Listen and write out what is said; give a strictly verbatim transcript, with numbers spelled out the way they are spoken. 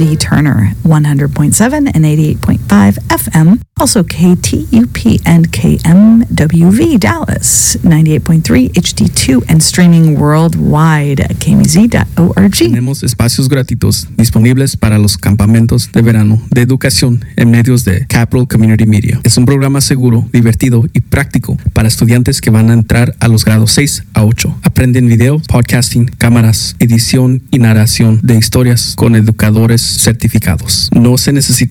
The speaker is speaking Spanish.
Z Turner, one hundred point seven and eighty-eight point five F M. Also K T U P and K M W V Dallas, ninety-eight point three H D two, and streaming worldwide at K M Z dot org. Tenemos espacios gratuitos disponibles para los campamentos de verano de educación en medios de Capital Community Media. Es un programa seguro, divertido y práctico para estudiantes que van a entrar a los grados seis a ocho. Aprenden video, podcasting, cámaras, edición y narración de historias con educadores certificados. No se necesita